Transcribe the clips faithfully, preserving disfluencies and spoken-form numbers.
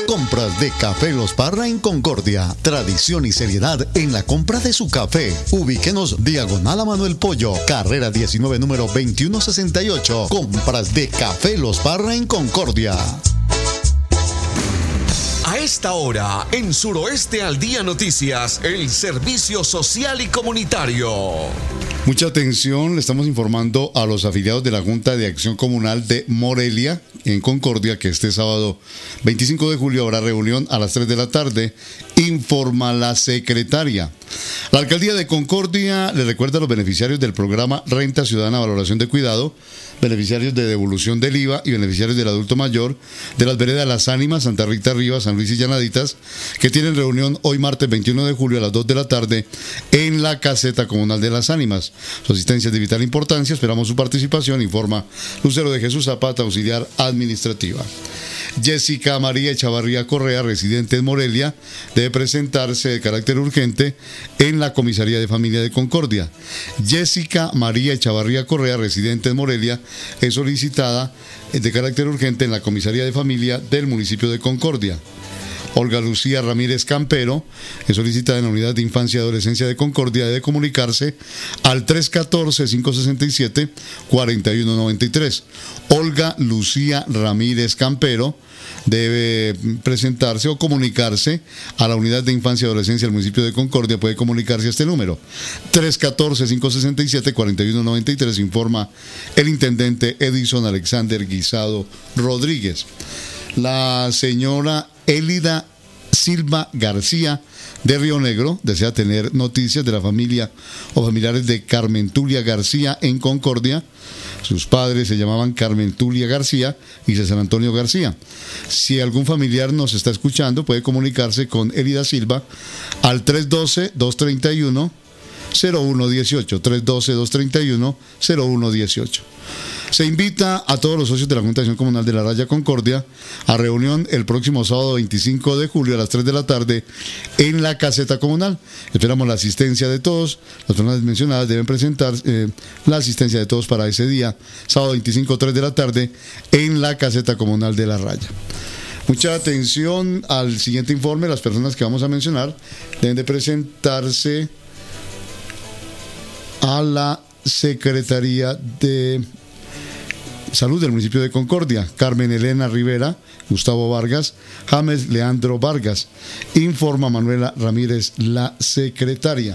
Compras de Café Los Parra en Concordia. Tradición y seriedad en la compra de su café. Ubíquenos diagonal a Manuel Pollo, carrera diecinueve, número veintiuno sesenta y ocho. Compras de Café Los Parra en Concordia. A esta hora, en Suroeste al Día Noticias, el servicio social y comunitario. Mucha atención, le estamos informando a los afiliados de la Junta de Acción Comunal de Morelia, en Concordia, que este sábado veinticinco de julio habrá reunión a las tres de la tarde, informa la secretaria. La Alcaldía de Concordia le recuerda a los beneficiarios del programa Renta Ciudadana Valoración de Cuidado, beneficiarios de devolución del I V A y beneficiarios del adulto mayor de las veredas Las Ánimas, Santa Rita Rivas, San Luis y Llanaditas, que tienen reunión hoy martes veintiuno de julio a las dos de la tarde en la caseta comunal de Las Ánimas. Su asistencia es de vital importancia, esperamos su participación, informa Lucero de Jesús Zapata, auxiliar administrativa. Jessica María Echavarría Correa, residente en Morelia, debe presentarse de carácter urgente en la Comisaría de Familia de Concordia. Jessica María Echavarría Correa, residente en Morelia, es solicitada de carácter urgente en la Comisaría de Familia del municipio de Concordia. Olga Lucía Ramírez Campero es solicitada en la Unidad de Infancia y Adolescencia de Concordia, debe comunicarse al tres uno cuatro, cinco seis siete, cuatro uno nueve tres. Olga Lucía Ramírez Campero debe presentarse o comunicarse a la Unidad de Infancia y Adolescencia del municipio de Concordia. Puede comunicarse a este número tres uno cuatro, cinco seis siete, cuatro uno nueve tres, informa el intendente Edison Alexander Guisado Rodríguez. La señora Elida Silva García de Río Negro desea tener noticias de la familia o familiares de Carmen Tulia García en Concordia. Sus padres se llamaban Carmen Tulia García y César Antonio García. Si algún familiar nos está escuchando, puede comunicarse con Elida Silva al tres uno dos, dos tres uno, cero uno uno ocho, tres uno dos, dos tres uno, cero uno uno ocho. Se invita a todos los socios de la Junta de Acción Comunal de la Raya Concordia a reunión el próximo sábado veinticinco de julio a las tres de la tarde en la caseta comunal. Esperamos la asistencia de todos. Las personas mencionadas deben presentar eh, la asistencia de todos para ese día, sábado veinticinco, tres de la tarde, en la caseta comunal de la Raya. Mucha atención al siguiente informe. Las personas que vamos a mencionar deben de presentarse a la Secretaría de Salud del municipio de Concordia. Carmen Elena Rivera, Gustavo Vargas, James Leandro Vargas, informa Manuela Ramírez, la secretaria.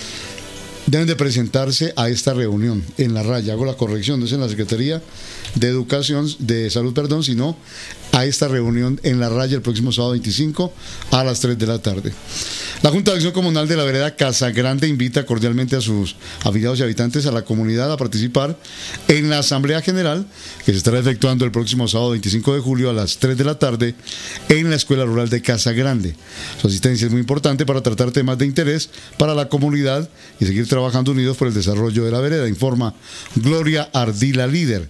Deben de presentarse a esta reunión en la Raya. Hago la corrección, no es en la Secretaría de Educación, de Salud, perdón, sino a esta reunión en la Raya el próximo sábado veinticinco a las tres de la tarde. La Junta de Acción Comunal de la Vereda Casa Grande invita cordialmente a sus afiliados y habitantes a la comunidad a participar en la Asamblea General que se estará efectuando el próximo sábado veinticinco de julio a las tres de la tarde en la Escuela Rural de Casa Grande. Su asistencia es muy importante para tratar temas de interés para la comunidad y seguir trabajando unidos por el desarrollo de la vereda, informa Gloria Ardila, líder.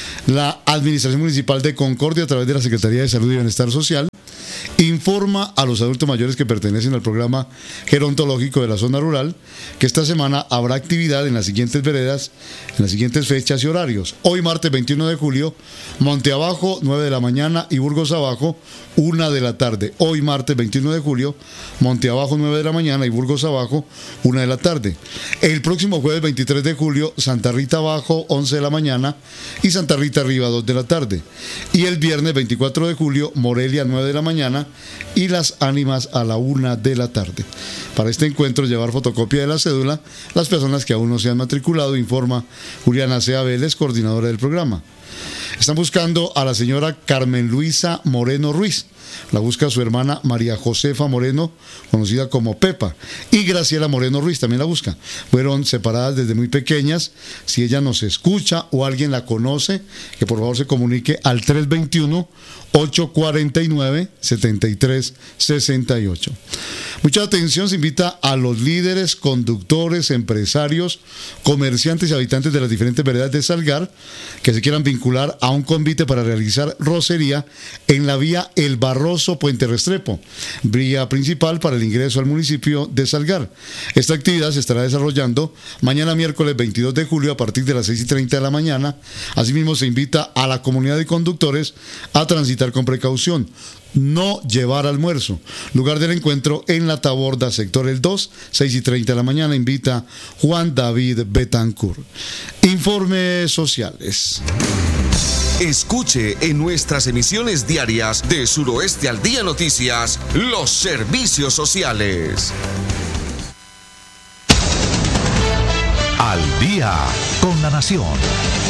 La Administración Municipal de Concordia, a través de la Secretaría de Salud y Bienestar Social, informa a los adultos mayores que pertenecen al programa gerontológico de la zona rural que esta semana habrá actividad en las siguientes veredas, en las siguientes fechas y horarios. Hoy martes veintiuno de julio, Monte Abajo, nueve de la mañana y Burgos Abajo, una de la tarde. Hoy martes veintiuno de julio, Monte Abajo, nueve de la mañana y Burgos Abajo, una de la tarde. El próximo jueves veintitrés de julio, Santa Rita Abajo, once de la mañana y Santa Rita Arriba, dos de la tarde. Y el viernes veinticuatro de julio, Morelia, nueve de la mañana y Las Ánimas a la una de la tarde. Para este encuentro llevar fotocopia de la cédula las personas que aún no se han matriculado, informa Juliana Cea Vélez, coordinadora del programa. Están buscando a la señora Carmen Luisa Moreno Ruiz. La busca su hermana María Josefa Moreno, conocida como Pepa, y Graciela Moreno Ruiz también la busca. Fueron separadas desde muy pequeñas. Si ella nos escucha o alguien la conoce, que por favor se comunique al tres dos uno, ocho cuatro nueve, siete tres seis ocho. Mucha atención, se invita a los líderes, conductores, empresarios, comerciantes y habitantes de las diferentes veredas de Salgar que se quieran vincular a un convite para realizar rocería en la vía El Barroso Puente Restrepo, vía principal para el ingreso al municipio de Salgar. Esta actividad se estará desarrollando mañana miércoles veintidós de julio a partir de las seis y treinta de la mañana. Asimismo, se invita a la comunidad de conductores a transitar visitar con precaución. No llevar almuerzo. Lugar del encuentro en La Taborda, sector El dos, seis y treinta de la mañana. Invita Juan David Betancourt. Informes sociales. Escuche en nuestras emisiones diarias de Suroeste al Día Noticias los servicios sociales. Al día con la nación.